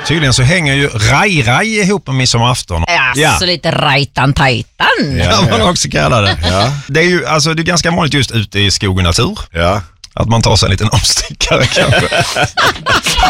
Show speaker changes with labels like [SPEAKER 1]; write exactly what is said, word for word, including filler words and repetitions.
[SPEAKER 1] Tydligen så hänger ju raj-raj ihop med midsommarafton.
[SPEAKER 2] Ja,
[SPEAKER 1] Ja.
[SPEAKER 2] så lite rajtan-tajtan.
[SPEAKER 1] Ja, kan man också kalla det.
[SPEAKER 3] Ja.
[SPEAKER 1] Det är ju alltså, det är ganska vanligt just ute i skog och natur.
[SPEAKER 3] Ja.
[SPEAKER 1] Att man tar sig en liten omstickare kanske.